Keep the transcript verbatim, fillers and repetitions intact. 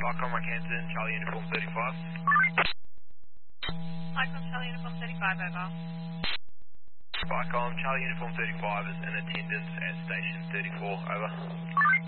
Vicom Rockhampton, Charlie Uniform thirty-five. Vicom Charlie Uniform thirty-five, over. Vicom Charlie Uniform thirty-five is in attendance at station thirty-four, over.